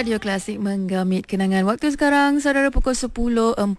Radio Klasik menggamit kenangan waktu sekarang saudara pukul 10.45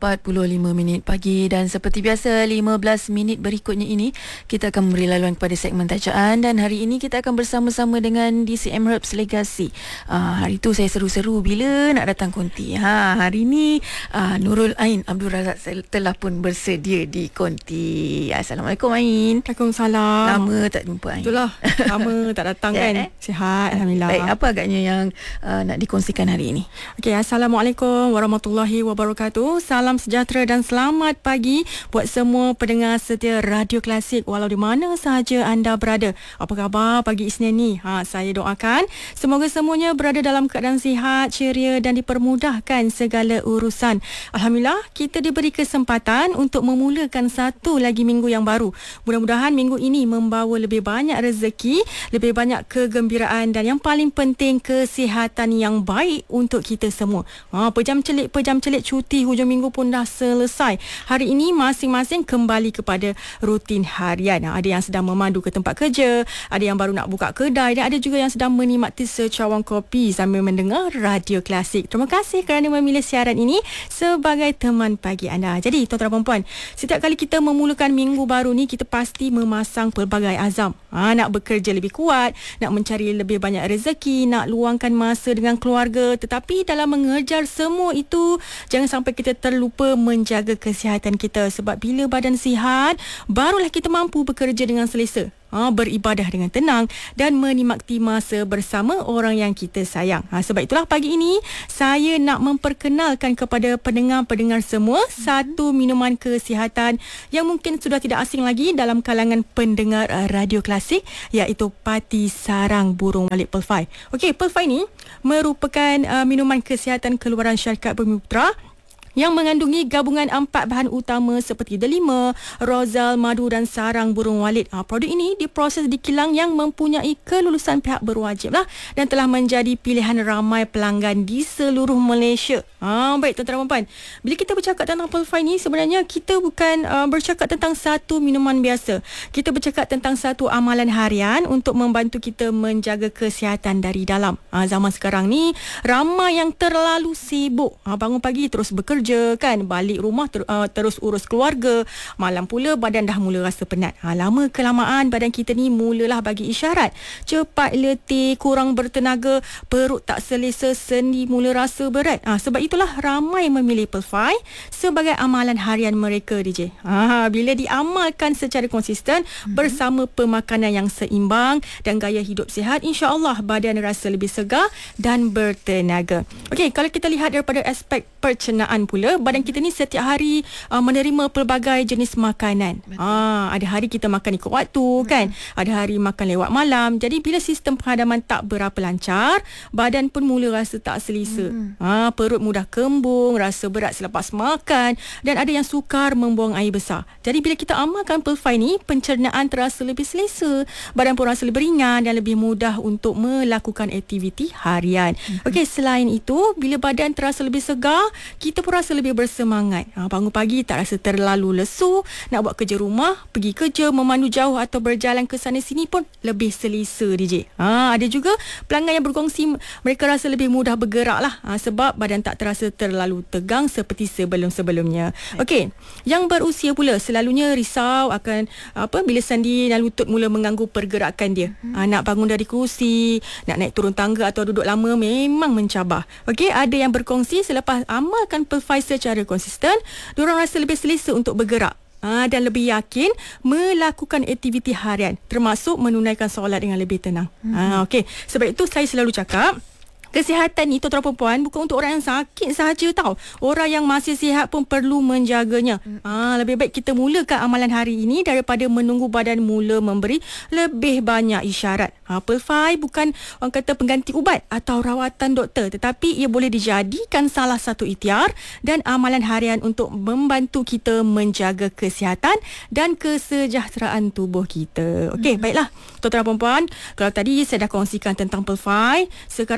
pagi dan seperti biasa 15 minit berikutnya ini kita akan memberi laluan kepada segmen tajaan dan hari ini kita akan bersama-sama dengan DCM Herbs Legacy. Hari tu saya seru-seru bila nak datang konti. Hari ini Nurul Ain Abdul Razak telah pun bersedia di konti. Assalamualaikum Ain. Waalaikumsalam. Lama tak jumpa Ain. Itulah, lama tak datang kan. Sihat alhamdulillah. Baik, apa agaknya yang nak dikongsikan hari ini? Okey, Assalamualaikum warahmatullahi wabarakatuh. Salam sejahtera dan selamat pagi buat semua pendengar setia Radio Klasik walau di mana sahaja anda berada. Apa khabar pagi Isnin ni? Saya doakan semoga semuanya berada dalam keadaan sihat, ceria dan dipermudahkan segala urusan. Alhamdulillah, kita diberi kesempatan untuk memulakan satu lagi minggu yang baru. Mudah-mudahan minggu ini membawa lebih banyak rezeki, lebih banyak kegembiraan dan yang paling penting kesihatan yang baik untuk kita semua. Pejam celik cuti hujung minggu pun dah selesai. Hari ini masing-masing kembali kepada rutin harian. Ada yang sedang memandu ke tempat kerja, ada yang baru nak buka kedai dan ada juga yang sedang menikmati secawang kopi sambil mendengar Radio Klasik. Terima kasih kerana memilih siaran ini sebagai teman pagi anda. Jadi tuan-tuan dan puan, setiap kali kita memulakan minggu baru ni kita pasti memasang pelbagai azam. Nak bekerja lebih kuat, nak mencari lebih banyak rezeki, nak luangkan masa dengan keluarga, tetapi dalam mengejar semua itu jangan sampai kita terlupa menjaga kesihatan kita, sebab bila badan sihat barulah kita mampu bekerja dengan selesa, beribadah dengan tenang dan menikmati masa bersama orang yang kita sayang. Sebab itulah pagi ini saya nak memperkenalkan kepada pendengar-pendengar semua satu minuman kesihatan yang mungkin sudah tidak asing lagi dalam kalangan pendengar Radio Klasik, iaitu Pati Sarang Burung Walit Pearl 5. Okey, Pearl 5 ni merupakan minuman kesihatan keluaran syarikat Bumi Putra yang mengandungi gabungan 4 bahan utama seperti delima, rozal, madu dan sarang burung walit. Produk ini diproses di kilang yang mempunyai kelulusan pihak berwajib lah dan telah menjadi pilihan ramai pelanggan di seluruh Malaysia. Baik tuan-tuan dan puan, bila kita bercakap tentang Pearl 5 ni sebenarnya kita bukan bercakap tentang satu minuman biasa. Kita bercakap tentang satu amalan harian untuk membantu kita menjaga kesihatan dari dalam. Zaman sekarang ni ramai yang terlalu sibuk. Bangun pagi terus bekerja kan, balik rumah terus urus keluarga, malam pula badan dah mula rasa penat. Lama kelamaan badan kita ni mulalah bagi isyarat cepat letih, kurang bertenaga, perut tak selesa, sendi mula rasa berat. Sebab itulah ramai memilih Pearl 5 sebagai amalan harian mereka, DJ. Bila diamalkan secara konsisten bersama pemakanan yang seimbang dan gaya hidup sihat, insya-Allah badan rasa lebih segar dan bertenaga. Okey, kalau kita lihat daripada aspek pencernaan pula, badan kita ni setiap hari menerima pelbagai jenis makanan. Ada hari kita makan ikut waktu kan, ada hari makan lewat malam. Jadi bila sistem penghadaman tak berapa lancar, badan pun mula rasa tak selesa. Perut mudah kembung, rasa berat selepas makan dan ada yang sukar membuang air besar. Jadi bila kita amalkan Pearl 5 ni, pencernaan terasa lebih selesa, badan pun rasa lebih ringan dan lebih mudah untuk melakukan aktiviti harian. Okey, selain itu, bila badan terasa lebih segar, kita pun rasa lebih bersemangat. Bangun pagi tak rasa terlalu lesu, nak buat kerja rumah, pergi kerja, memandu jauh atau berjalan ke sana sini pun lebih selesa, DJ. Ada juga pelanggan yang berkongsi mereka rasa lebih mudah bergerak lah, sebab badan tak terasa terlalu tegang seperti sebelum-sebelumnya. Okey, yang berusia pula selalunya risau akan bila sendi dan lutut mula mengganggu pergerakan dia. Nak bangun dari kerusi, nak naik turun tangga atau duduk lama memang mencabar. Okey, ada yang berkongsi selepas amalkan Pearl 5 secara konsisten, diorang rasa lebih selesa untuk bergerak dan lebih yakin melakukan aktiviti harian, termasuk menunaikan solat dengan lebih tenang. Okey, sebab itu saya selalu cakap kesihatan ni tuan-tuan dan puan bukan untuk orang yang sakit sahaja tau. Orang yang masih sihat pun perlu menjaganya. Lebih baik kita mulakan amalan hari ini daripada menunggu badan mula memberi lebih banyak isyarat. Pearl 5 bukan orang kata pengganti ubat atau rawatan doktor, tetapi ia boleh dijadikan salah satu ikhtiar dan amalan harian untuk membantu kita menjaga kesihatan dan kesejahteraan tubuh kita. Okey, baiklah tuan-tuan dan puan, kalau tadi saya dah kongsikan tentang Pearl 5, sekarang tibalah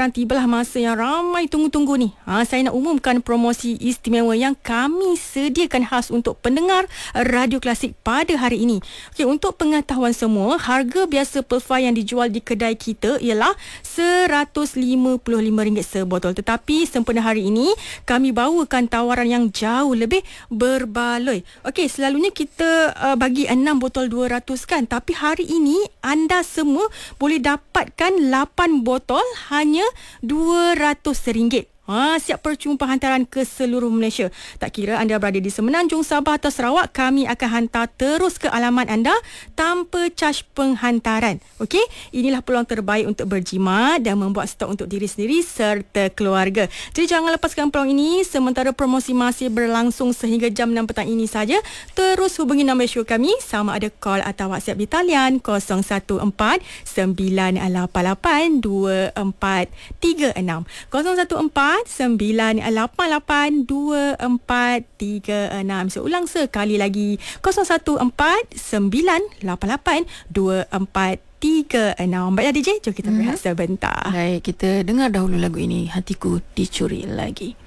inilah masa yang ramai tunggu-tunggu ni. Saya nak umumkan promosi istimewa yang kami sediakan khas untuk pendengar Radio Klasik pada hari ini. Okey, untuk pengetahuan semua, harga biasa Pearl 5 yang dijual di kedai kita ialah RM155 sebotol. Tetapi sempena hari ini, kami bawakan tawaran yang jauh lebih berbaloi. Okey, selalunya kita bagi 6 botol 200 kan, tapi hari ini anda semua boleh dapatkan 8 botol hanya RM200. Siap percuma penghantaran ke seluruh Malaysia. Tak kira anda berada di Semenanjung, Sabah atau Sarawak, kami akan hantar terus ke alamat anda tanpa caj penghantaran. Okey, inilah peluang terbaik untuk berjimat dan membuat stok untuk diri sendiri serta keluarga. Jadi jangan lepaskan peluang ini sementara promosi masih berlangsung sehingga jam 6 petang ini saja. Terus hubungi nombor show kami, sama ada call atau WhatsApp di talian 014 988 2436 014 988 2436. Seulang sekali lagi 014 988 2436. Baiklah DJ, jom kita berehat sebentar. Baik, kita dengar dahulu lagu ini, Hatiku Dicuri Lagi.